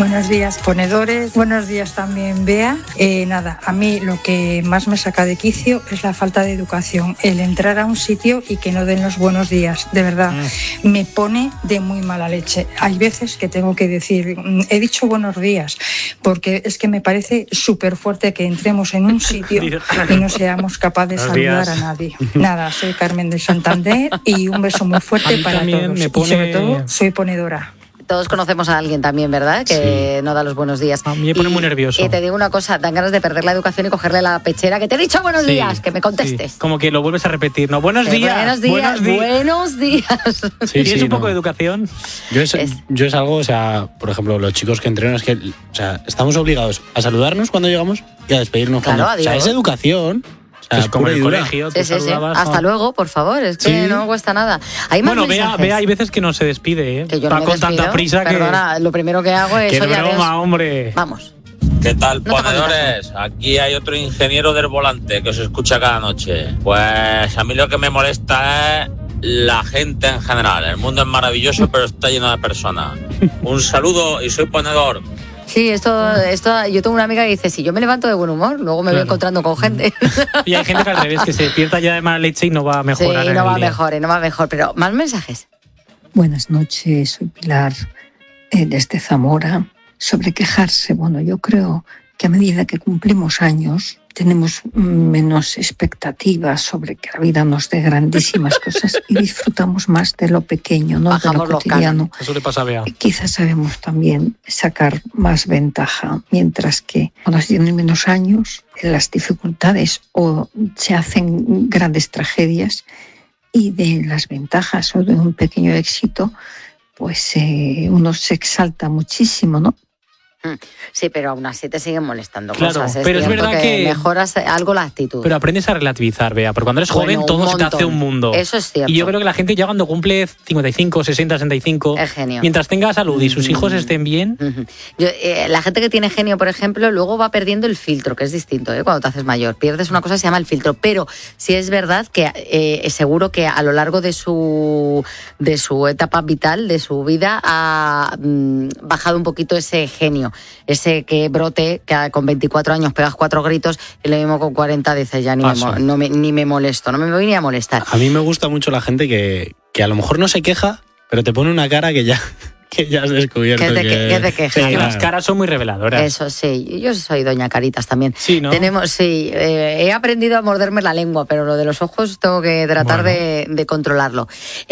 Buenos días, ponedores. Buenos días también, Bea. Nada, a mí lo que más me saca de quicio es la falta de educación. El entrar a un sitio y que no den los buenos días. De verdad, me pone de muy mala leche. Hay veces que tengo que decir, he dicho buenos días, porque es que me parece súper fuerte que entremos en un sitio y no seamos capaces de saludar a nadie. Nada, soy Carmen de Santander y un beso muy fuerte para todos. Y sobre todo, soy ponedora. Todos conocemos a alguien también, ¿verdad? Que no da los buenos días. A mí me pone muy nervioso. Y te digo una cosa, dan ganas de perder la educación y cogerle la pechera, que te he dicho buenos días, que me contestes. Sí. Como que lo vuelves a repetir, ¿no? Buenos días. Buenos días. ¿Tienes un poco de educación? Yo es algo, o sea, por ejemplo, los chicos que entrenan, es que, o sea, estamos obligados a saludarnos cuando llegamos y a despedirnos cuando... Adiós. O sea, es educación. Es como en el colegio. Sí. Hasta luego, por favor, es que no cuesta nada. Hay más mensajes. Vea, hay veces que no se despide, ¿eh? Que yo no me con despido. tanta prisa. Perdona, lo primero que hago es... ¡Qué broma, hombre! Vamos. ¿Qué tal, ponedores? Aquí hay otro ingeniero del volante que os escucha cada noche. Pues a mí lo que me molesta es la gente en general. El mundo es maravilloso, pero está lleno de personas. Un saludo y soy ponedor. Sí, esto, yo tengo una amiga que dice, si yo me levanto de buen humor, luego me voy encontrando con gente. Y hay gente que al revés, que se despierta ya de mala leche y no va a mejorar. Sí, no va mejor, pero más mensajes. Buenas noches, soy Pilar desde Zamora. Sobre quejarse, bueno, yo creo que a medida que cumplimos años tenemos menos expectativas sobre que la vida nos dé grandísimas cosas y disfrutamos más de lo pequeño, ¿no? Bajamos de lo cotidiano. Eso le pasa a Bea. Quizás sabemos también sacar más ventaja, mientras que cuando se tienen menos años, las dificultades o se hacen grandes tragedias y de las ventajas o de un pequeño éxito, pues uno se exalta muchísimo, ¿no? Sí, pero aún así te siguen molestando cosas. Pero es verdad que mejoras algo la actitud. Pero aprendes a relativizar, Bea, porque cuando eres joven todo se te hace un mundo. Eso es cierto. Y yo creo que la gente ya cuando cumple 55, 60, 65, es genio. Mientras tenga salud y sus hijos estén bien... La gente que tiene genio, por ejemplo, luego va perdiendo el filtro, que es distinto, cuando te haces mayor. Pierdes una cosa que se llama el filtro. Pero sí es verdad que seguro que a lo largo de su etapa vital, de su vida, ha bajado un poquito ese genio. Ese que brote, que con 24 años pegas 4 gritos y lo mismo con 40 dices ya ni me molesto, no me voy ni a molestar. A mí me gusta mucho la gente que a lo mejor no se queja, pero te pone una cara que ya has descubierto. ¿Qué te quejas? Sí, las caras son muy reveladoras. Eso sí, yo soy doña Caritas también. Sí, ¿no? He aprendido a morderme la lengua, pero lo de los ojos tengo que tratar de controlarlo.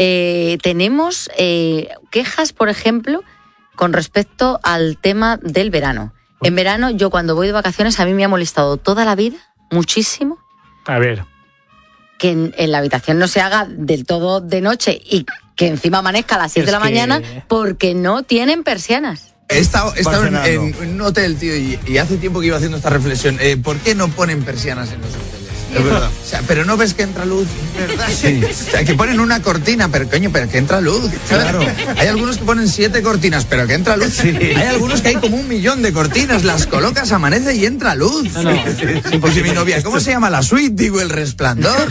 Tenemos quejas, por ejemplo, con respecto al tema del verano. En verano, yo cuando voy de vacaciones, a mí me ha molestado toda la vida, muchísimo. A ver. Que en la habitación no se haga del todo de noche y que encima amanezca a las 6 de la mañana porque no tienen persianas. He estado en un hotel, tío, y hace tiempo que iba haciendo esta reflexión. ¿Por qué no ponen persianas en los hoteles? Es verdad. O sea, pero no ves que entra luz, ¿verdad? Sí. O sea, que ponen una cortina, pero que entra luz. Claro. Hay algunos que ponen 7 cortinas, pero que entra luz. Sí. Hay algunos que hay como 1.000.000 de cortinas, las colocas, amanece y entra luz. No. Pues mi novia, ¿cómo se llama la suite? Digo, El Resplandor.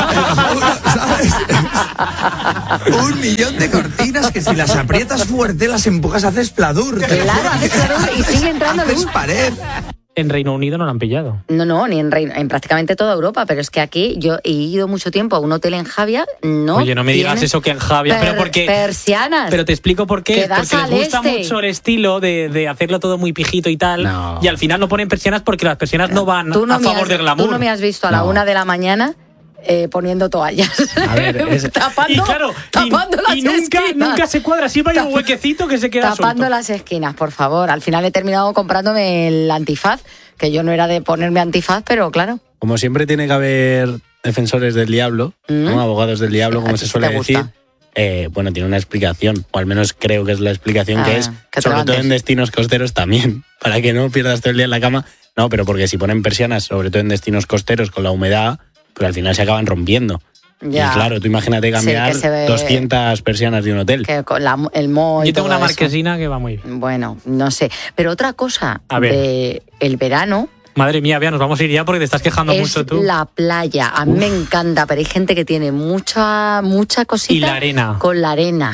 ¿Sabes? 1.000.000 de cortinas que si las aprietas fuerte, las empujas, haces pladur. Claro, haces pladur y sigue entrando luz. Haces pared. En Reino Unido no lo han pillado. No, ni en prácticamente toda Europa, pero es que aquí yo he ido mucho tiempo a un hotel en Javia, Oye, no me digas eso que en Javia, pero porque... Persianas. Pero te explico por qué. Porque les gusta mucho el estilo de hacerlo todo muy pijito y tal, y al final no ponen persianas porque las persianas no van a favor del glamour. Tú no me has visto a la 1 de la mañana poniendo toallas. A ver, tapando las esquinas. Nunca se cuadra, siempre hay un huequecito que se queda tapando suelto. las esquinas, por favor. Al final he terminado comprándome el antifaz, que yo no era de ponerme antifaz, pero claro. Como siempre tiene que haber defensores del diablo, ¿no? Abogados del diablo, como se suele decir. Bueno, tiene una explicación, o al menos creo que es la explicación, que es, sobre todo en destinos costeros también, para que no pierdas todo el día en la cama. No, pero porque si ponen persianas, sobre todo en destinos costeros, con la humedad, pues al final se acaban rompiendo. Ya. Y claro, tú imagínate cambiar 200 persianas de un hotel. Que con el moho y yo tengo todo una marquesina eso que va muy bien. Bueno, no sé. Pero otra cosa de el verano... Madre mía, Bea, nos vamos a ir ya porque te estás quejando mucho tú. Es la playa. A mí me encanta, pero hay gente que tiene mucha cosita. Y la arena. Con la arena.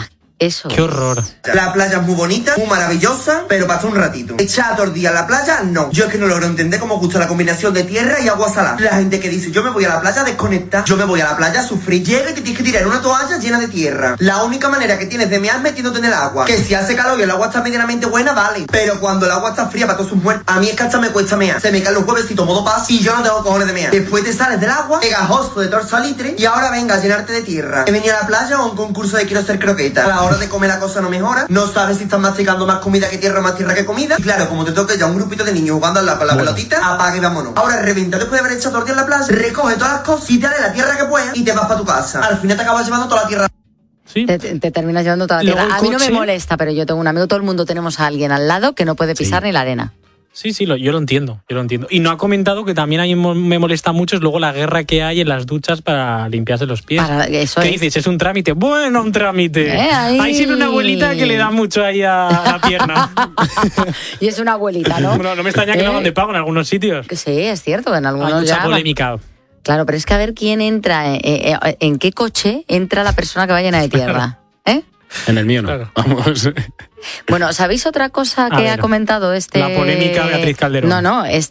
Eso. Qué horror. La playa es muy bonita, muy maravillosa, pero para un ratito. Echar todo el día a la playa, no. Yo es que no logro entender cómo gusta la combinación de tierra y agua salada. La gente que dice, yo me voy a la playa a desconectar, yo me voy a la playa a sufrir. Llega y te tienes que tirar una toalla llena de tierra. La única manera que tienes de mear metiéndote en el agua. Que si hace calor y el agua está medianamente buena, vale. Pero cuando el agua está fría para todos sus muertos, a mí es que hasta me cuesta mear. Se me caen los huevecitos modo paz y yo no tengo cojones de mear. Después te sales del agua, pegajoso de torso salitre y ahora venga a llenarte de tierra. He venido a la playa o a un concurso de quiero ser croqueta. A la hora de comer la cosa no mejora. No sabes si estás masticando más comida que tierra o más tierra que comida. Y claro, como te toque ya un grupito de niños jugando con la pelotita, apaga y vámonos. Ahora reventa después de haber echado todo el día en la playa, recoge todas las cosas, quítale la tierra que puedas y te vas para tu casa. Al final te acabas llevando toda la tierra. Sí. Te terminas llevando toda la tierra. A mí no me molesta, pero yo tengo un amigo, todo el mundo tenemos a alguien al lado que no puede pisar ni la arena. Sí, yo lo entiendo. Y no ha comentado que también a mí me molesta mucho es luego la guerra que hay en las duchas para limpiarse los pies. ¿Qué dices? ¿Es un trámite? Bueno, un trámite. Ahí sin una abuelita que le da mucho ahí a la pierna. Y es una abuelita, ¿no? No me extraña que no hagan de pago en algunos sitios. Sí, es cierto, en algunos hay mucha ya polémica. Claro, pero es que a ver quién entra, en qué coche entra la persona que va llena de tierra. En el mío no. Claro. Vamos. Bueno, ¿sabéis otra cosa que ha comentado La polémica Beatriz Calderón. No,